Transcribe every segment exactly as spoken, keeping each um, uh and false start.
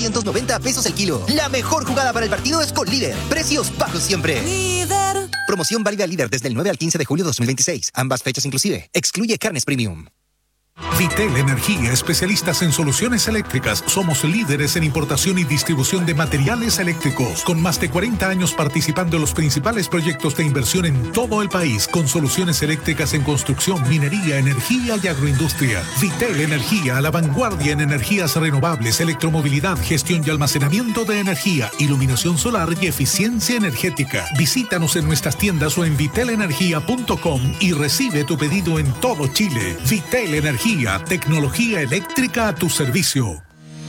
doscientos noventa pesos el kilo. La mejor jugada para el partido es con Líder. Precios bajos siempre. Líder. Promoción válida Líder desde el nueve al quince de julio de dos mil veintiséis. Ambas fechas inclusive. Excluye carnes premium. Vitel Energía, especialistas en soluciones eléctricas. Somos líderes en importación y distribución de materiales eléctricos, con más de cuarenta años participando en los principales proyectos de inversión en todo el país, con soluciones eléctricas en construcción, minería, energía y agroindustria. Vitel Energía, a la vanguardia en energías renovables, electromovilidad, gestión y almacenamiento de energía, iluminación solar y eficiencia energética. Visítanos en nuestras tiendas o en vitel energía punto com y recibe tu pedido en todo Chile. Vitel Energía. Tecnología eléctrica a tu servicio.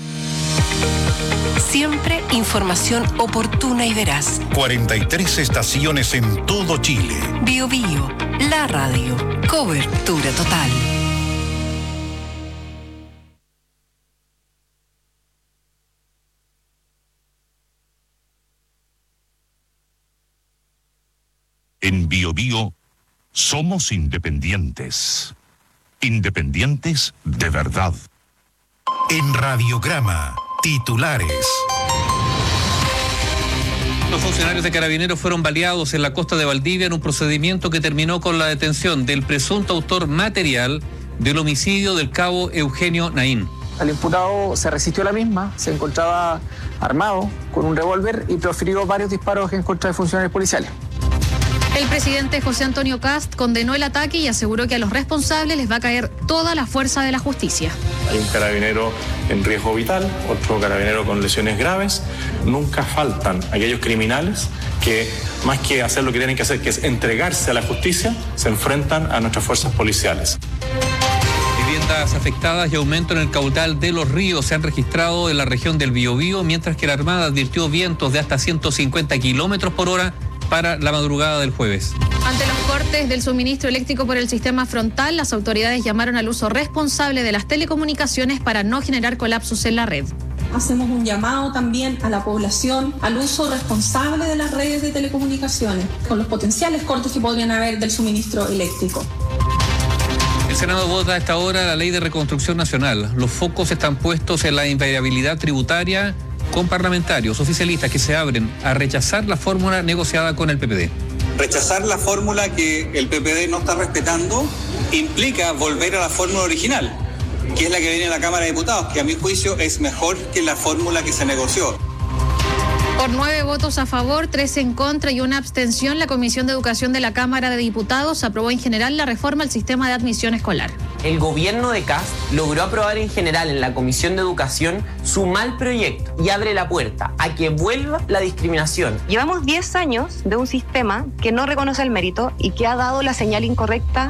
Siempre información oportuna y veraz. cuarenta y tres estaciones en todo Chile. Bio Bio, la radio. Cobertura total. En Bio Bio somos independientes. Independientes de verdad. En Radiograma, titulares. Los funcionarios de Carabineros fueron baleados en la costa de Valdivia en un procedimiento que terminó con la detención del presunto autor material del homicidio del cabo Eugenio Naín. El imputado se resistió a la misma, se encontraba armado con un revólver y profirió varios disparos en contra de funcionarios policiales. El presidente José Antonio Kast condenó el ataque y aseguró que a los responsables les va a caer toda la fuerza de la justicia. Hay un carabinero en riesgo vital, otro carabinero con lesiones graves. Nunca faltan aquellos criminales que, más que hacer lo que tienen que hacer, que es entregarse a la justicia, se enfrentan a nuestras fuerzas policiales. Viviendas afectadas y aumento en el caudal de los ríos se han registrado en la región del Biobío, mientras que la Armada advirtió vientos de hasta ciento cincuenta kilómetros por hora para la madrugada del jueves. Ante los cortes del suministro eléctrico por el sistema frontal, las autoridades llamaron al uso responsable de las telecomunicaciones para no generar colapsos en la red. Hacemos un llamado también a la población al uso responsable de las redes de telecomunicaciones, con los potenciales cortes que podrían haber del suministro eléctrico. El Senado vota a esta hora la Ley de Reconstrucción Nacional. Los focos están puestos en la invariabilidad tributaria, con parlamentarios oficialistas que se abren a rechazar la fórmula negociada con el P P D. Rechazar la fórmula que el P P D no está respetando implica volver a la fórmula original, que es la que viene en la Cámara de Diputados, que a mi juicio es mejor que la fórmula que se negoció. Por nueve votos a favor, tres en contra y una abstención, la Comisión de Educación de la Cámara de Diputados aprobó en general la reforma al sistema de admisión escolar. El gobierno de Kast logró aprobar en general en la Comisión de Educación su mal proyecto y abre la puerta a que vuelva la discriminación. Llevamos diez años de un sistema que no reconoce el mérito y que ha dado la señal incorrecta.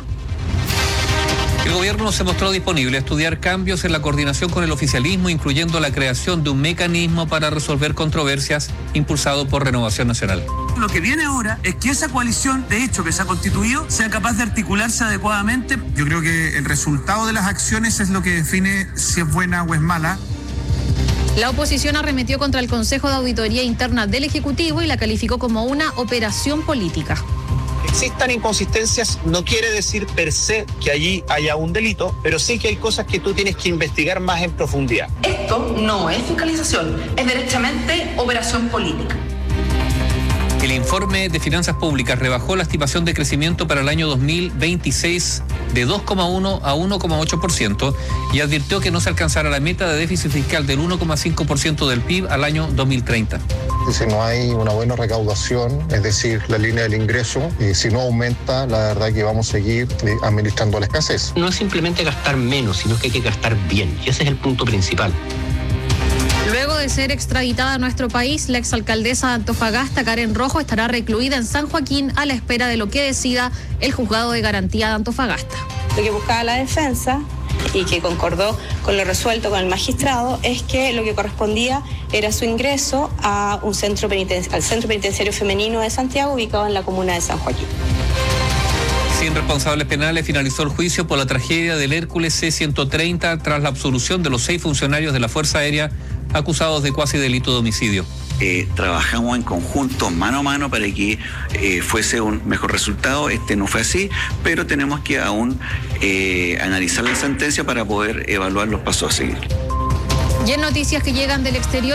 El gobierno se mostró disponible a estudiar cambios en la coordinación con el oficialismo, incluyendo la creación de un mecanismo para resolver controversias impulsado por Renovación Nacional. Lo que viene ahora es que esa coalición, de hecho, que se ha constituido, sea capaz de articularse adecuadamente. Yo creo que el resultado de las acciones es lo que define si es buena o es mala. La oposición arremetió contra el Consejo de Auditoría Interna del Ejecutivo y la calificó como una operación política. Existan inconsistencias no quiere decir per se que allí haya un delito, pero sí que hay cosas que tú tienes que investigar más en profundidad. Esto no es fiscalización, es derechamente operación política. El informe de Finanzas Públicas rebajó la estimación de crecimiento para el año dos mil veintiséis de dos coma uno a uno coma ocho por ciento y advirtió que no se alcanzará la meta de déficit fiscal del uno coma cinco por ciento del P I B al año dos mil treinta. Si no hay una buena recaudación, es decir, la línea del ingreso, y si no aumenta, la verdad que vamos a seguir administrando la escasez. No es simplemente gastar menos, sino que hay que gastar bien, y ese es el punto principal. Luego de ser extraditada a nuestro país, la exalcaldesa de Antofagasta, Karen Rojo, estará recluida en San Joaquín a la espera de lo que decida el Juzgado de Garantía de Antofagasta. Lo que buscaba la defensa y que concordó con lo resuelto con el magistrado es que lo que correspondía era su ingreso a un centro penitenciario, al Centro Penitenciario Femenino de Santiago, ubicado en la comuna de San Joaquín. Sin responsables penales, finalizó el juicio por la tragedia del Hércules C ciento treinta tras la absolución de los seis funcionarios de la Fuerza Aérea acusados de cuasi delito de homicidio. Eh, trabajamos en conjunto, mano a mano, para que eh, fuese un mejor resultado. Este no fue así, pero tenemos que aún eh, analizar la sentencia para poder evaluar los pasos a seguir. Y en noticias que llegan del exterior,